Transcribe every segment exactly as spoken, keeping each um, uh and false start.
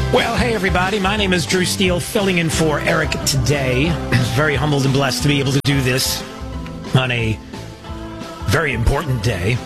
Well, hey, everybody. My name is Drew Steele, filling in for Eric today. Very humbled and blessed to be able to do this on a very important day.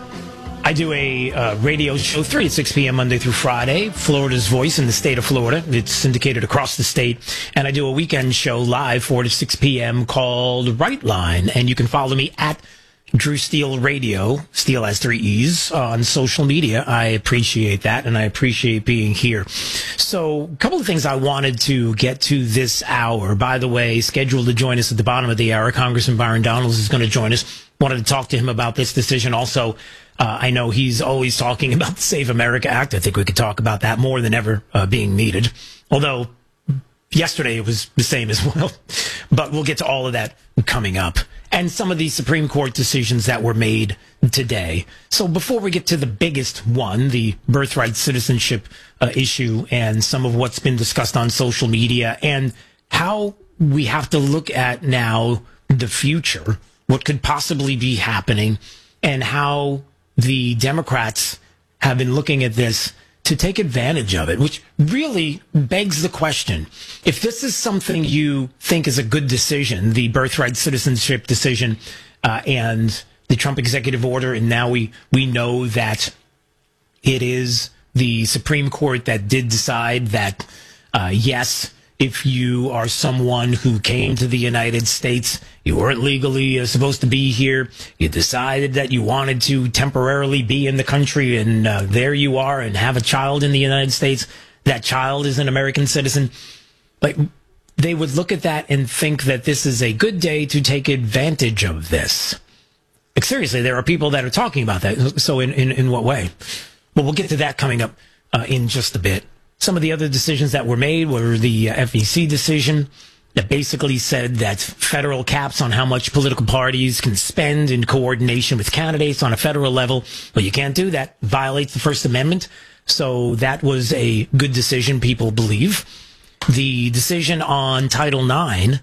I do a uh, radio show three to six p.m. Monday through Friday, Florida's Voice in the state of Florida. It's syndicated across the state. And I do a weekend show live four to six p.m. called Right Line. And you can follow me at Drew Steele Radio, Steele has three E's, on social media. I appreciate that, and I appreciate being here. So, a couple of things I wanted to get to this hour. By the way, scheduled to join us at the bottom of the hour, Congressman Byron Donalds is going to join us. Wanted to talk to him about this decision. Also, uh, I know he's always talking about the Save America Act. I think we could talk about that more than ever uh, being needed. Although, yesterday it was the same as well. But we'll get to all of that coming up. And some of the Supreme Court decisions that were made today. So before we get to the biggest one, the birthright citizenship uh, issue and some of what's been discussed on social media and how we have to look at now the future, what could possibly be happening, and how the Democrats have been looking at this to take advantage of it, which really begs the question. If this is something you think is a good decision, the birthright citizenship decision uh, and the Trump executive order, and now we, we know that it is the Supreme Court that did decide that, uh, yes, if you are someone who came to the United States, you weren't legally uh, supposed to be here, you decided that you wanted to temporarily be in the country, and uh, there you are, and have a child in the United States, that child is an American citizen. Like, they would look at that and think that this is a good day to take advantage of this. Like, seriously, there are people that are talking about that. So in, in, in what way? Well, we'll get to that coming up uh, in just a bit. Some of the other decisions that were made were the uh, F E C decision that basically said that federal caps on how much political parties can spend in coordination with candidates on a federal level. Well, you can't do that. It violates the First Amendment. So that was a good decision, people believe. The decision on Title nine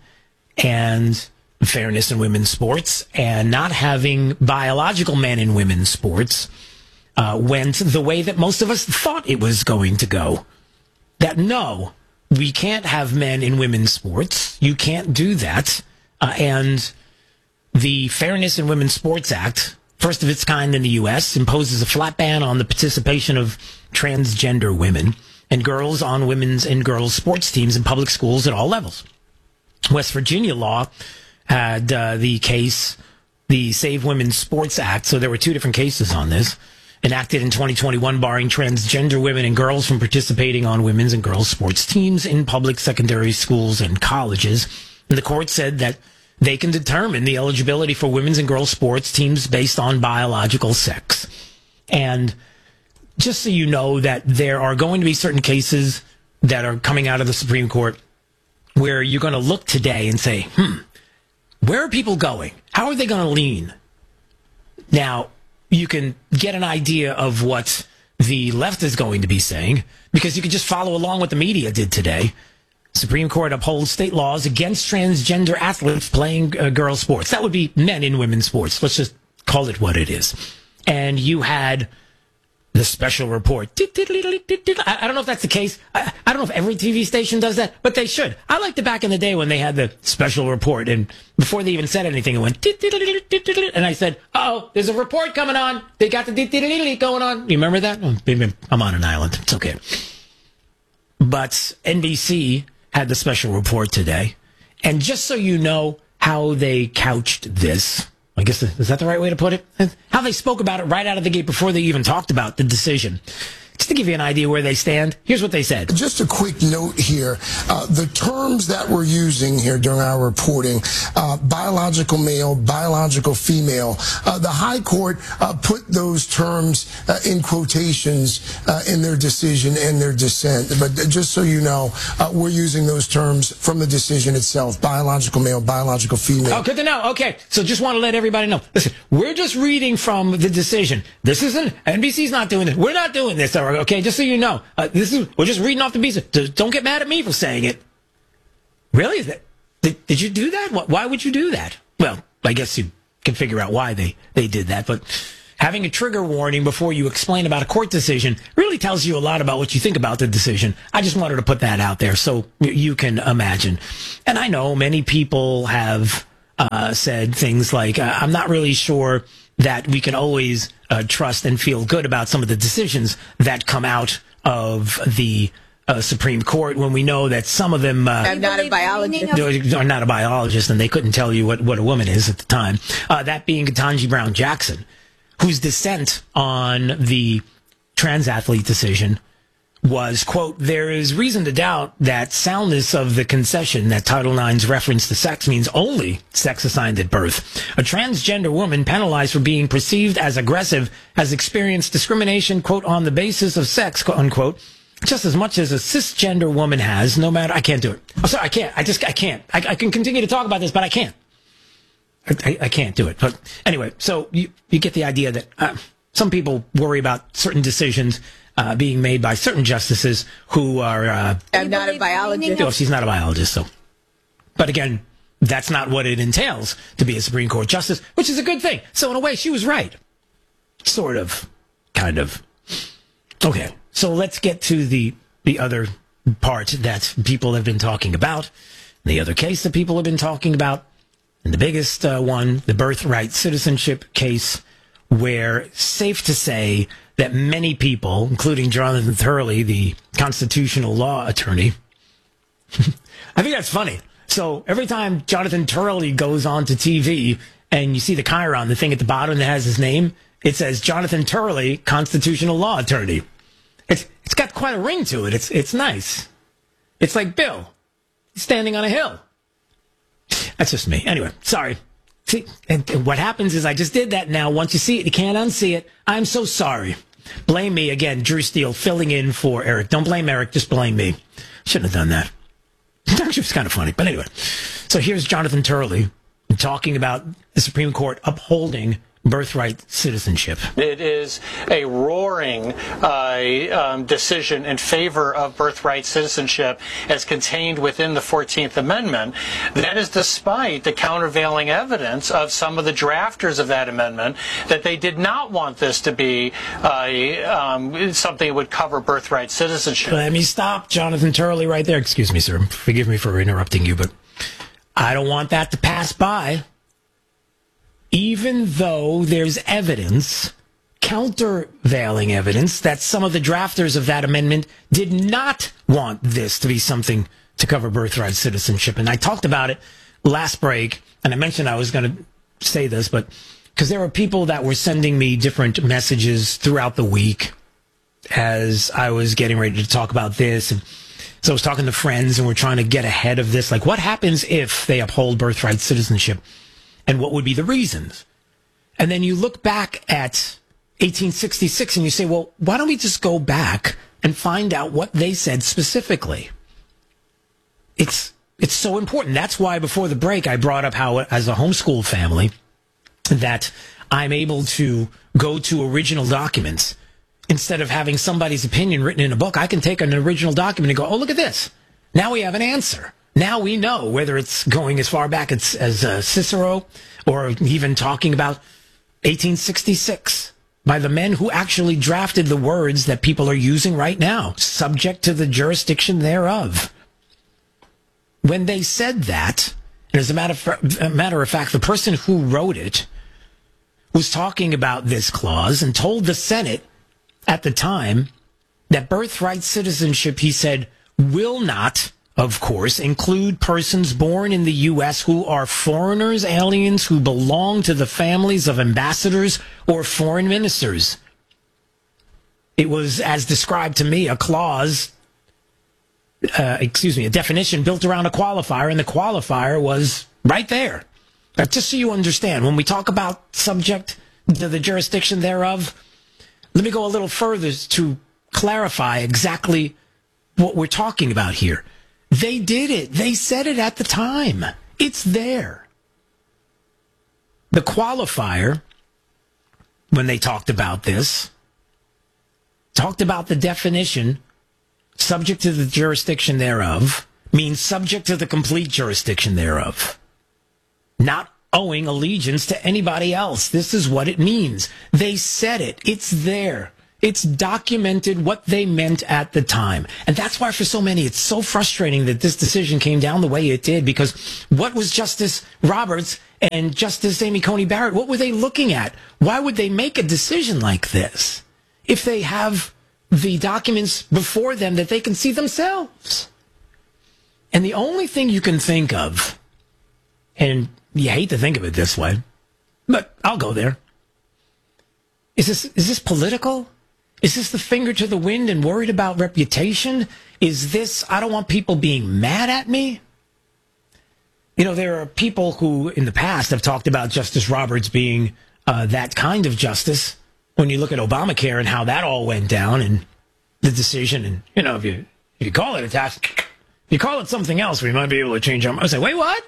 and fairness in women's sports and not having biological men in women's sports uh, went the way that most of us thought it was going to go. That no, we can't have men in women's sports. You can't do that. Uh, and the Fairness in Women's Sports Act, first of its kind in the U S, imposes a flat ban on the participation of transgender women and girls on women's and girls' sports teams in public schools at all levels. West Virginia law had uh, the case, the Save Women's Sports Act, so there were two different cases on this, enacted in twenty twenty-one, barring transgender women and girls from participating on women's and girls' sports teams in public secondary schools and colleges. And the court said that they can determine the eligibility for women's and girls' sports teams based on biological sex. And just so you know that there are going to be certain cases that are coming out of the Supreme Court where you're going to look today and say, hmm, where are people going? How are they going to lean? Now, you can get an idea of what the left is going to be saying because you can just follow along what the media did today. Supreme Court upholds state laws against transgender athletes playing uh, girls' sports. That would be men in women's sports. Let's just call it what it is. And you had the special report. I don't know if that's the case. I don't know if every T V station does that, but they should. I liked it back in the day when they had the special report, and before they even said anything, it went, and I said, uh-oh, there's a report coming on. They got the going on. You remember that? I'm on an island. It's okay. But N B C had the special report today, and just so you know how they couched this, I guess, is that the right way to put it? How they spoke about it right out of the gate before they even talked about the decision. Just to give you an idea where they stand, here's what they said. Just a quick note here. Uh, the terms that we're using here during our reporting, uh, biological male, biological female, uh, the High Court uh, put those terms uh, in quotations uh, in their decision and their dissent. But just so you know, uh, we're using those terms from the decision itself, biological male, biological female. Oh, good to know. Okay, so just want to let everybody know. Listen, we're just reading from the decision. This isn't, N B C's not doing this. We're not doing this. Okay, just so you know, uh, this is we're just reading off the piece. Don't get mad at me for saying it. Really? Is that, did, did you do that? Why would you do that? Well, I guess you can figure out why they, they did that. But having a trigger warning before you explain about a court decision really tells you a lot about what you think about the decision. I just wanted to put that out there so you can imagine. And I know many people have uh, said things like, uh, I'm not really sure that we can always uh, trust and feel good about some of the decisions that come out of the uh, Supreme Court when we know that some of them... Uh, I'm not a biologist. Are not a biologist, and they couldn't tell you what, what a woman is at the time. Uh, that being Ketanji Brown Jackson, whose dissent on the trans athlete decision was, quote, there is reason to doubt that soundness of the concession that Title nine's reference to sex means only sex assigned at birth. A transgender woman penalized for being perceived as aggressive has experienced discrimination, quote, on the basis of sex, quote, unquote, just as much as a cisgender woman has, no matter, I can't do it. I'm sorry, I can't. I just, I can't. I, I can continue to talk about this, but I can't. I, I, I can't do it. But anyway, so you, you get the idea that uh, some people worry about certain decisions uh, being made by certain justices who are... Uh, I'm not a biologist. No, she's not a biologist, so... But again, that's not what it entails to be a Supreme Court justice, which is a good thing. So in a way, she was right. Sort of. Kind of. Okay, so let's get to the, the other part that people have been talking about. The other case that people have been talking about. And the biggest uh, one, the birthright citizenship case, where safe to say that many people, including Jonathan Turley, the constitutional law attorney, I think that's funny. So every time Jonathan Turley goes on to T V and you see the chyron, the thing at the bottom that has his name, it says Jonathan Turley, constitutional law attorney. It's it's got quite a ring to it. It's it's nice. It's like Bill standing on a hill. That's just me. Anyway, sorry. See, and, and what happens is I just did that now. Once you see it, you can't unsee it. I'm so sorry. Blame me again. Drew Steele filling in for Eric. Don't blame Eric. Just blame me. Shouldn't have done that. Actually, it's kind of funny. But anyway, so here's Jonathan Turley talking about the Supreme Court upholding birthright citizenship. It is a roaring uh, um, decision in favor of birthright citizenship as contained within the fourteenth Amendment. That is despite the countervailing evidence of some of the drafters of that amendment that they did not want this to be uh, um, something that would cover birthright citizenship. Let me stop Jonathan Turley right there. Excuse me, sir. Forgive me for interrupting you, but I don't want that to pass by. Even though there's evidence, countervailing evidence, that some of the drafters of that amendment did not want this to be something to cover birthright citizenship. And I talked about it last break, and I mentioned I was going to say this, but because there were people that were sending me different messages throughout the week as I was getting ready to talk about this. And so I was talking to friends, and we're trying to get ahead of this. Like, what happens if they uphold birthright citizenship? And what would be the reasons? And then you look back at eighteen sixty-six and you say, well, why don't we just go back and find out what they said specifically? It's it's so important. That's why before the break I brought up how, as a homeschool family, that I'm able to go to original documents. Instead of having somebody's opinion written in a book, I can take an original document and go, oh, look at this. Now we have an answer. Now we know whether it's going as far back as, as uh, Cicero or even talking about eighteen sixty-six by the men who actually drafted the words that people are using right now, subject to the jurisdiction thereof. When they said that, and as a matter of, a matter of fact, the person who wrote it was talking about this clause and told the Senate at the time that birthright citizenship, he said, will not, of course, include persons born in the U S who are foreigners, aliens who belong to the families of ambassadors or foreign ministers. It was, as described to me, a clause, uh, excuse me, a definition built around a qualifier, and the qualifier was right there. Now, just so you understand, when we talk about subject to the jurisdiction thereof, let me go a little further to clarify exactly what we're talking about here. They did it. They said it at the time. It's there. The qualifier, when they talked about this, talked about the definition, subject to the jurisdiction thereof, means subject to the complete jurisdiction thereof. Not owing allegiance to anybody else. This is what it means. They said it. It's there. It's documented what they meant at the time. And that's why for so many, it's so frustrating that this decision came down the way it did, because what was Justice Roberts and Justice Amy Coney Barrett, what were they looking at? Why would they make a decision like this if they have the documents before them that they can see themselves? And the only thing you can think of, and you hate to think of it this way, but I'll go there. Is this, is this political? Is this the finger to the wind and worried about reputation? Is this, I don't want people being mad at me? You know, there are people who in the past have talked about Justice Roberts being uh, that kind of justice. When you look at Obamacare and how that all went down and the decision, and, you know, if you, if you call it a tax, if you call it something else, we might be able to change our mind. I say, wait, what?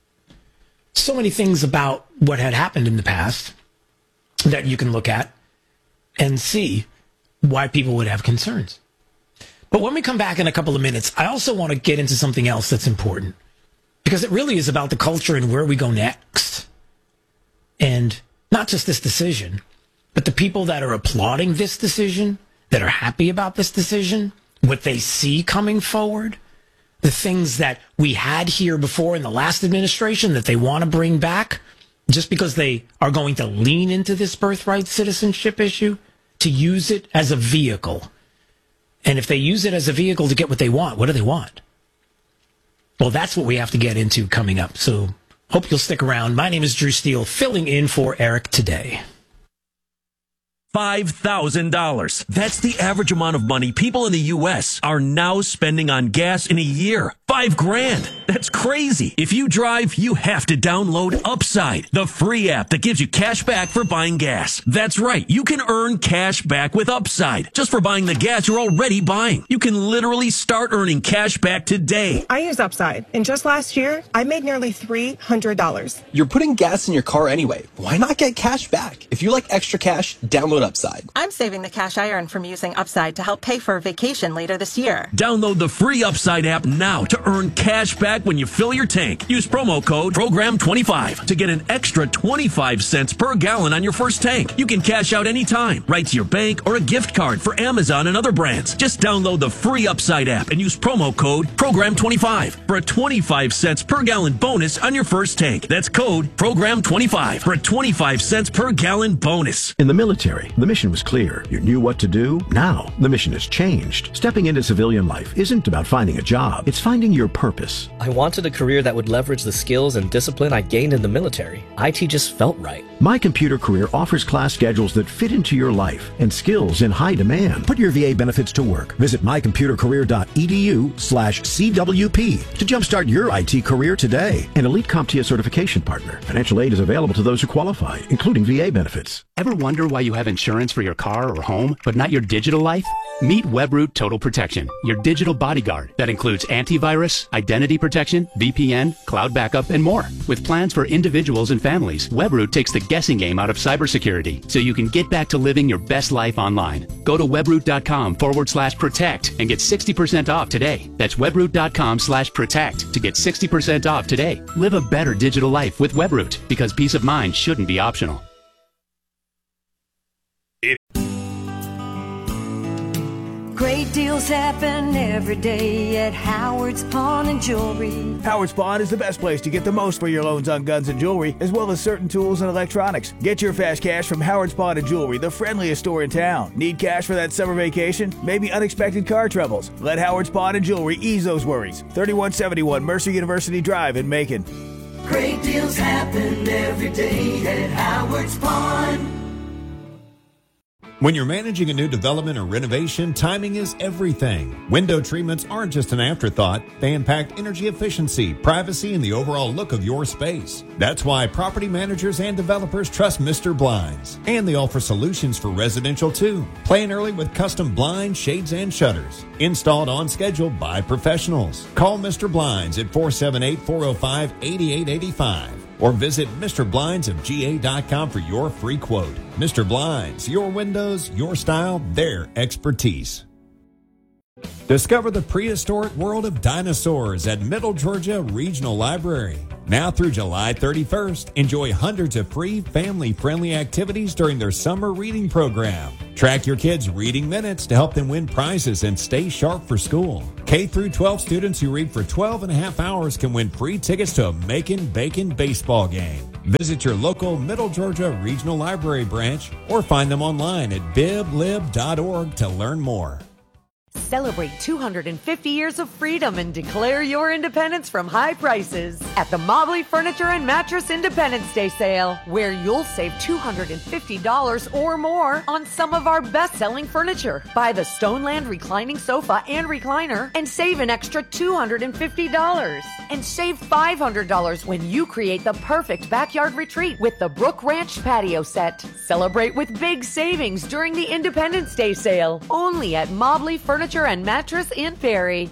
So many things about what had happened in the past that you can look at and see why people would have concerns. But when we come back in a couple of minutes, I also want to get into something else that's important, because it really is about the culture and where we go next. And not just this decision, but the people that are applauding this decision, that are happy about this decision, what they see coming forward, the things that we had here before in the last administration that they want to bring back, just because they are going to lean into this birthright citizenship issue, to use it as a vehicle. And if they use it as a vehicle to get what they want, what do they want? Well, that's what we have to get into coming up. So hope you'll stick around. My name is Drew Steele, filling in for Eric today. five thousand dollars. That's the average amount of money people in the U S are now spending on gas in a year. Five grand. That's crazy. If you drive, you have to download Upside, the free app that gives you cash back for buying gas. That's right. You can earn cash back with Upside just for buying the gas you're already buying. You can literally start earning cash back today. I use Upside, and just last year, I made nearly three hundred dollars. You're putting gas in your car anyway. Why not get cash back? If you like extra cash, download Upside. I'm saving the cash I earn from using Upside to help pay for a vacation later this year. Download the free Upside app now to earn cash back when you fill your tank. Use promo code program twenty-five to get an extra twenty-five cents per gallon on your first tank. You can cash out anytime, right to your bank or a gift card for Amazon and other brands. Just download the free Upside app and use promo code program twenty-five for a twenty-five cents per gallon bonus on your first tank. That's code program twenty-five for a twenty-five cents per gallon bonus. In the military, the mission was clear. You knew what to do. Now, the mission has changed. Stepping into civilian life isn't about finding a job. It's finding your purpose. I wanted a career that would leverage the skills and discipline I gained in the military. I T just felt right. My Computer Career offers class schedules that fit into your life and skills in high demand. Put your V A benefits to work. Visit mycomputercareer.edu slash CWP to jumpstart your I T career today. An Elite CompTIA certification partner. Financial aid is available to those who qualify, including V A benefits. Ever wonder why you have insurance for your car or home, but not your digital life? Meet Webroot Total Protection, your digital bodyguard that includes antivirus, identity protection, V P N, cloud backup, and more. With plans for individuals and families, Webroot takes the guessing game out of cybersecurity so you can get back to living your best life online. Go to webroot.com forward slash protect and get sixty percent off today. That's webroot.com slash protect to get sixty percent off today. Live a better digital life with Webroot, because peace of mind shouldn't be optional. Great deals happen every day at Howard's Pawn and Jewelry. Howard's Pawn is the best place to get the most for your loans on guns and jewelry, as well as certain tools and electronics. Get your fast cash from Howard's Pawn and Jewelry, the friendliest store in town. Need cash for that summer vacation? Maybe unexpected car troubles? Let Howard's Pawn and Jewelry ease those worries. thirty-one seventy-one Mercer University Drive in Macon. Great deals happen every day at Howard's Pawn. When you're managing a new development or renovation, timing is everything. Window treatments aren't just an afterthought. They impact energy efficiency, privacy, and the overall look of your space. That's why property managers and developers trust Mister Blinds. And they offer solutions for residential too. Plan early with custom blinds, shades, and shutters. Installed on schedule by professionals. Call Mister Blinds at four seven eight, four oh five, eight eight eight five. Or visit Mister Blinds of G A dot com for your free quote. Mister Blinds, your windows, your style, their expertise. Discover the prehistoric world of dinosaurs at Middle Georgia Regional Library. Now through July thirty-first, enjoy hundreds of free family-friendly activities during their summer reading program. Track your kids' reading minutes to help them win prizes and stay sharp for school. K through twelve students who read for twelve and a half hours can win free tickets to a Macon Bacon baseball game. Visit your local Middle Georgia Regional Library branch or find them online at bib lib dot org to learn more. Celebrate two hundred fifty years of freedom and declare your independence from high prices at the Mobley Furniture and Mattress Independence Day sale, where you'll save two hundred fifty dollars or more on some of our best-selling furniture. Buy the Stoneland reclining sofa and recliner and save an extra two hundred fifty dollars. And save five hundred dollars when you create the perfect backyard retreat with the Brook Ranch patio set. Celebrate with big savings during the Independence Day sale, only at Mobley Furniture and Mattress in Perry.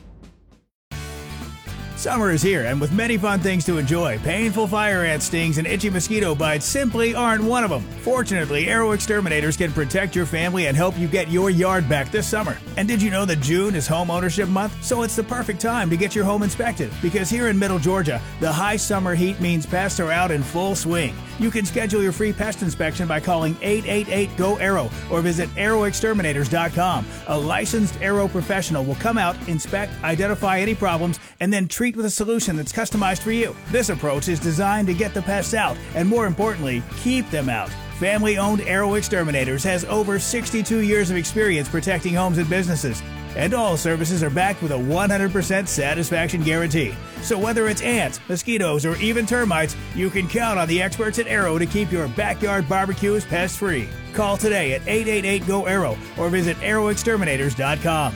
Summer is here, and with many fun things to enjoy, painful fire ant stings and itchy mosquito bites simply aren't one of them. Fortunately, Arrow Exterminators can protect your family and help you get your yard back this summer. And did you know that June is Home Ownership Month? So it's the perfect time to get your home inspected, because here in Middle Georgia, the high summer heat means pests are out in full swing. You can schedule your free pest inspection by calling eight eight eight, G O, ARROW or visit arrow exterminators dot com. A licensed Arrow professional will come out, inspect, identify any problems, and then treat with a solution that's customized for you. This approach is designed to get the pests out and, more importantly, keep them out. Family-owned Arrow Exterminators has over sixty-two years of experience protecting homes and businesses. And all services are backed with a one hundred percent satisfaction guarantee. So whether it's ants, mosquitoes, or even termites, you can count on the experts at Arrow to keep your backyard barbecues pest-free. Call today at eight eight eight, G O, ARROW or visit arrow exterminators dot com.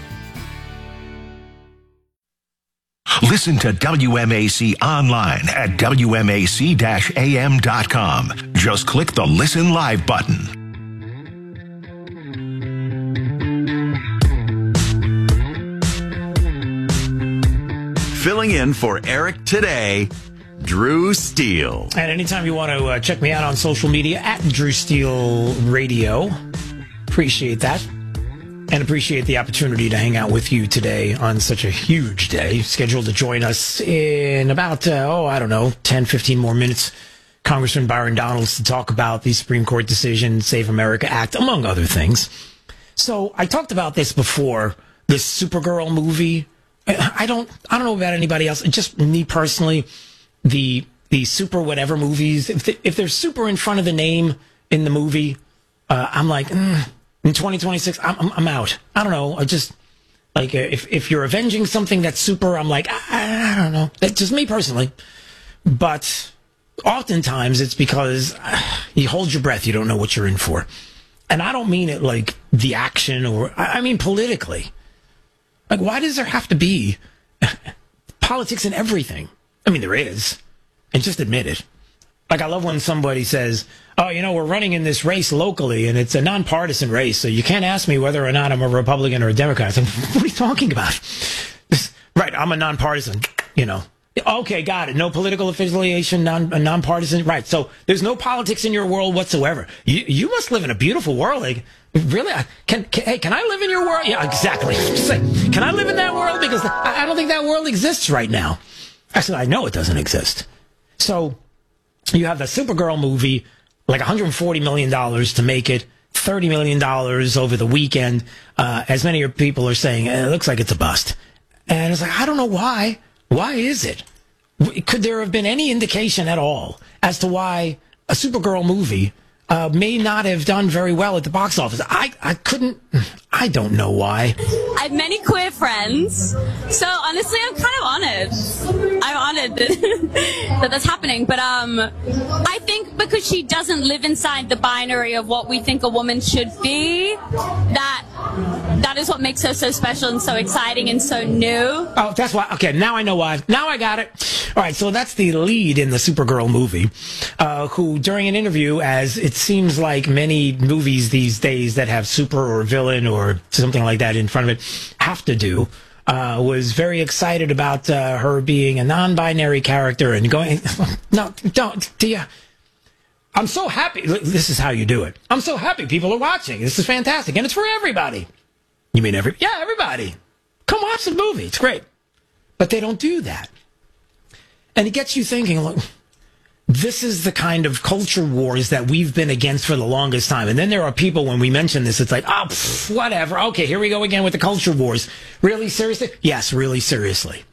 Listen to W M A C online at W M A C A M dot com. Just click the Listen Live button. Filling in for Eric today, Drew Steele. And anytime you want to uh, check me out on social media, at Drew Steele Radio. Appreciate that. And appreciate the opportunity to hang out with you today on such a huge day. Scheduled to join us in about, uh, oh, I don't know, ten, fifteen more minutes. Congressman Byron Donalds to talk about the Supreme Court decision, Save America Act, among other things. So I talked about this before, this Supergirl movie. I don't, I don't know about anybody else. Just me personally, the the super whatever movies. If the, if there's super in front of the name in the movie, uh, I'm like, mm, in twenty twenty-six, I'm, I'm I'm out. I don't know. I just like if if you're avenging something that's super, I'm like, I, I don't know. That's just me personally. But oftentimes it's because uh, you hold your breath. You don't know what you're in for, and I don't mean it like the action or I mean politically. Like, why does there have to be politics in everything? I mean, there is. And just admit it. Like, I love when somebody says, oh, you know, we're running in this race locally, and it's a nonpartisan race, so you can't ask me whether or not I'm a Republican or a Democrat. I'm, what are you talking about? Right, I'm a nonpartisan, you know. Okay, got it. No political affiliation, non, a nonpartisan. Right, so there's no politics in your world whatsoever. You, you must live in a beautiful world. Like, really? Can, can hey, can I live in your world? Yeah, exactly. Just say, can I live in that world? Because I, I don't think that world exists right now. Actually, I know it doesn't exist. So you have the Supergirl movie, like one hundred forty million dollars to make it, thirty million dollars over the weekend. Uh, as many people are saying, it looks like it's a bust. And it's like, I don't know why. Why is it? Could there have been any indication at all as to why a Supergirl movie uh, may not have done very well at the box office? I, I couldn't, I don't know why. I have many queer friends, so honestly, I'm kind of honored. I'm honored that, that that's happening, but um, I think because she doesn't live inside the binary of what we think a woman should be, that that is what makes her so special and so exciting and so new. Oh, that's why. Okay, now I know why. Now I got it. All right, so that's the lead in the Supergirl movie, uh, who during an interview, as it seems like many movies these days that have super or villain or something like that in front of it have to do, uh, was very excited about uh, her being a non-binary character and going, no, don't, do you? I'm so happy. This is how you do it. I'm so happy people are watching. This is fantastic. And it's for everybody. You mean every? Yeah, everybody. watch the movie. It's great. But they don't do that. And it gets you thinking, look, this is the kind of culture wars that we've been against for the longest time. And then there are people, when we mention this, it's like, oh, pff, whatever. Okay, here we go again with the culture wars. Really? Seriously? Yes, really seriously.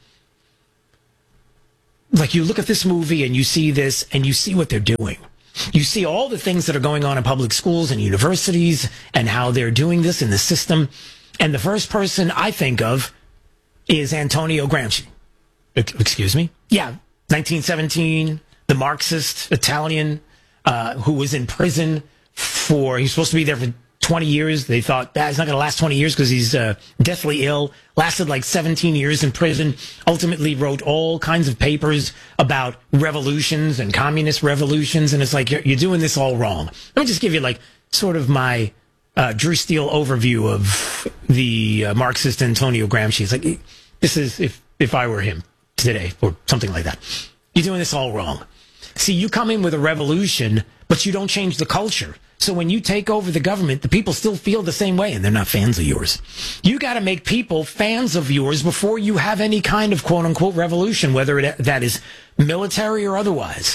Like, you look at this movie and you see this and you see what they're doing. You see all the things that are going on in public schools and universities and how they're doing this in the system. And the first person I think of is Antonio Gramsci. Excuse me? Yeah, nineteen seventeen, the Marxist Italian uh, who was in prison for, he's supposed to be there for twenty years. They thought, ah, he's not going to last twenty years because he's uh, deathly ill. Lasted like seventeen years in prison. Ultimately wrote all kinds of papers about revolutions and communist revolutions. And it's like, you're, you're doing this all wrong. Let me just give you like sort of my uh, Drew Steele overview of the uh, Marxist Antonio Gramsci. It's like, this is if, if I were him today or something like that. You're doing this all wrong. See, you come in with a revolution, but you don't change the culture. So when you take over the government, the people still feel the same way, and they're not fans of yours. You got to make people fans of yours before you have any kind of quote-unquote revolution, whether it, that is military or otherwise.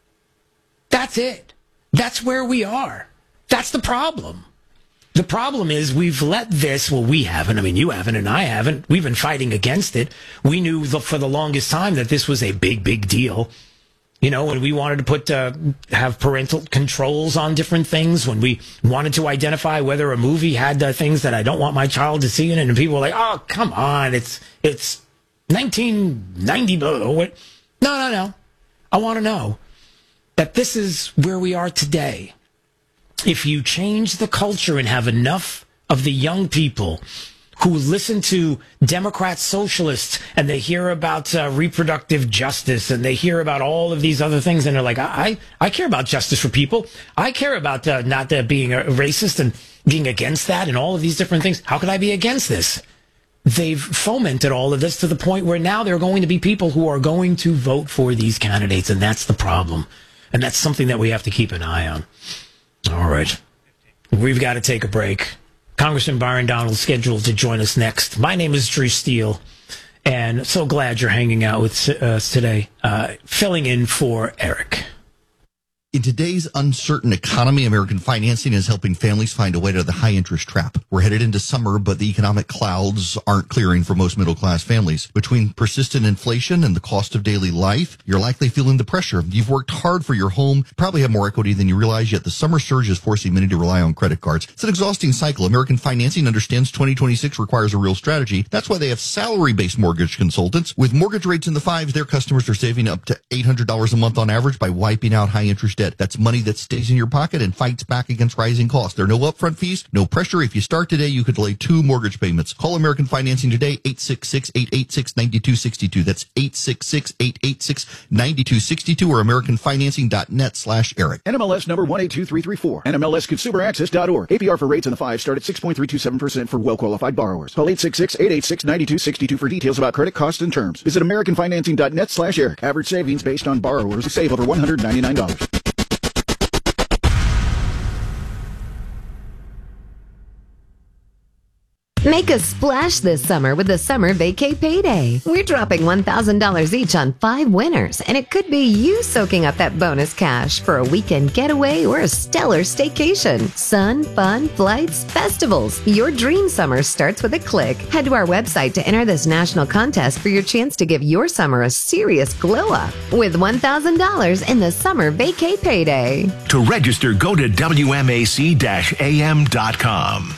That's it. That's where we are. That's the problem. The problem is we've let this, well, we haven't, I mean, you haven't and I haven't. We've been fighting against it. We knew the, for the longest time that this was a big, big deal. You know, when we wanted to put, uh, have parental controls on different things, when we wanted to identify whether a movie had uh, things that I don't want my child to see in it, and people were like, oh, come on, it's, it's nineteen ninety. No, no, no. I want to know that this is where we are today. If you change the culture and have enough of the young people who listen to Democrat socialists and they hear about uh, reproductive justice and they hear about all of these other things and they're like, I, I care about justice for people. I care about uh, not uh, being a racist and being against that and all of these different things. How could I be against this? They've fomented all of this to the point where now there are going to be people who are going to vote for these candidates, and that's the problem. And that's something that we have to keep an eye on. All right. We've got to take a break. Congressman Byron Donald scheduled to join us next. My name is Drew Steele, and so glad you're hanging out with us today, uh, filling in for Eric. In today's uncertain economy, American Financing is helping families find a way out of the high-interest trap. We're headed into summer, but the economic clouds aren't clearing for most middle-class families. Between persistent inflation and the cost of daily life, you're likely feeling the pressure. You've worked hard for your home, probably have more equity than you realize, yet the summer surge is forcing many to rely on credit cards. It's an exhausting cycle. American Financing understands twenty twenty-six requires a real strategy. That's why they have salary-based mortgage consultants. With mortgage rates in the fives, their customers are saving up to eight hundred dollars a month on average by wiping out high-interest debt. That's money that stays in your pocket and fights back against rising costs. There are no upfront fees, no pressure. If you start today, you could delay two mortgage payments. Call American Financing today, eight six six, eight eight six, nine two six two. That's eight six six, eight eight six, nine two six two or american financing dot net slash Eric. N M L S number one eight two three three four. N M L S consumer access dot org. A P R for rates in the five start at six point three two seven percent for well-qualified borrowers. Call eight six six, eight eight six, nine two six two for details about credit costs and terms. Visit american financing dot net slash Eric. Average savings based on borrowers save over one hundred ninety-nine dollars. Make a splash this summer with the Summer Vacay Payday. We're dropping one thousand dollars each on five winners, and it could be you soaking up that bonus cash for a weekend getaway or a stellar staycation. Sun, fun, flights, festivals. Your dream summer starts with a click. Head to our website to enter this national contest for your chance to give your summer a serious glow up with one thousand dollars in the Summer Vacay Payday. To register, go to W M A C A M dot com.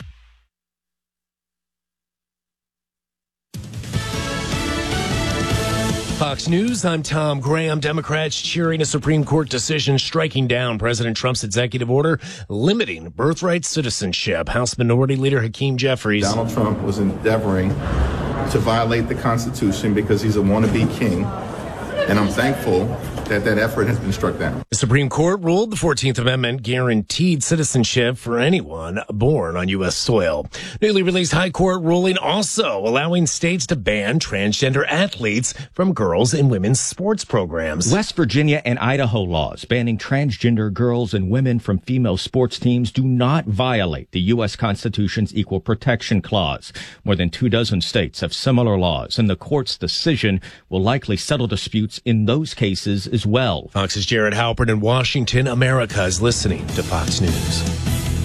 Fox News, I'm Tom Graham. Democrats cheering a Supreme Court decision striking down President Trump's executive order limiting birthright citizenship. House Minority Leader Hakeem Jeffries. Donald Trump was endeavoring to violate the Constitution because he's a wannabe king And I'm thankful that that effort has been struck down. The Supreme Court ruled the fourteenth Amendment guaranteed citizenship for anyone born on U S soil. Newly released High Court ruling also allowing states to ban transgender athletes from girls and women's sports programs. West Virginia and Idaho laws banning transgender girls and women from female sports teams do not violate the U S Constitution's Equal Protection Clause. More than two dozen states have similar laws, and the court's decision will likely settle disputes in those cases as well. Fox's Jared Halpern in Washington. America is listening to Fox News.